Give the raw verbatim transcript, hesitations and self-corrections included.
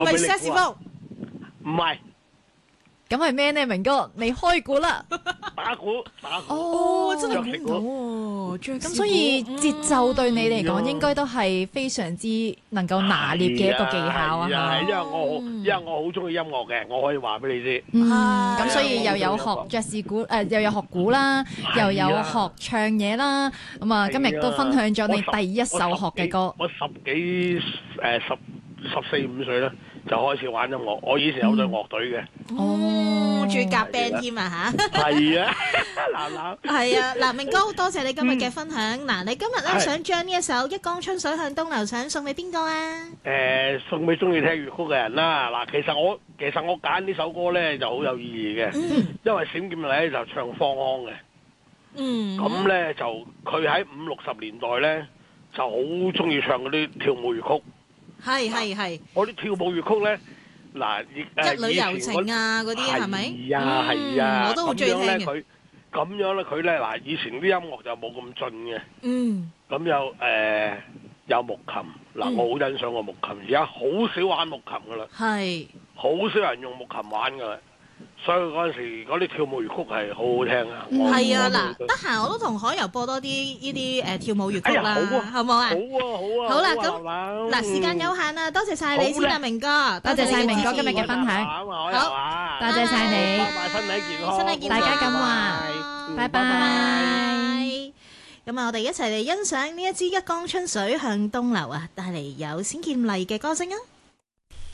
喂，薛師傅， 唔係咁係咩呢？明哥，你開估啦。 打鼓，打鼓。 哦，真係爵士估唔到鼓喎，爵士鼓咁所以節奏對你嚟講，應該都係非常之能夠拿捏嘅一個技巧啊！ 係啊，係因為我好， 嗯因為我好中意音樂嘅，我可以話俾你知。 嗯， 係咁所以又有學爵士鼓，誒又有學鼓啦，又有學唱嘢啦。咁啊，今日都分享咗你第一首學嘅歌。 我十幾誒十十四五歲咧就開始玩音樂，我以前有隊樂隊嘅。 哦，仲要夾 band 添啊吓！ 係啊，嗱嗱。 係啊，嗱，明哥，多謝你今日嘅分享。嗱，你今日咧係想將呢一首《一江春水向東流》想送俾邊個啊？ 誒，送俾中意聽粵曲嘅人啦。嗱，其實我其實我揀呢首歌咧就好有意義嘅， 嗯因為冼劍麗咧就唱方腔嘅。 嗯， 咁咧就佢喺五六十年代咧就好中意唱嗰啲跳舞粵曲。 係係係， 我啲跳舞粵曲咧，嗱，誒一女柔情啊嗰啲係咪？ 係啊係啊， 嗯我都好中意聽嘅咁樣咧佢，咁樣咧佢咧嗱，以前啲音樂就冇咁盡嘅， 嗯咁有誒有木琴，嗱嗯我好欣賞個木琴，而家好少玩木琴噶啦， 係。 好少人用木琴玩噶啦，所以嗰陣時嗰啲跳舞粵曲係好好聽啊！我係啊， 我都嗱，得閒我都同海柔播多啲呢啲誒跳舞粵哎呀曲啦， 好啊好唔好啊？ 好啊好啊， 好啦啊咁嗱，時間有限啦，多謝晒你先啊， 好咧明哥， 多謝晒明哥今日嘅嘅分享好， 多拜謝晒你拜拜，身體健康， 身體健康， 大家咁話拜拜拜。 咁啊，我哋一齊嚟欣賞呢一支《一江春水向東流》啊，帶嚟有冼劍麗嘅歌聲啊！